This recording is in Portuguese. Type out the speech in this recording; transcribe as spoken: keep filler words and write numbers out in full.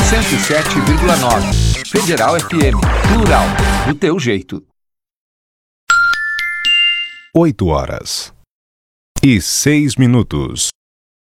cento e sete vírgula nove. Federal F M. Plural. Do teu jeito. Oito horas e seis minutos.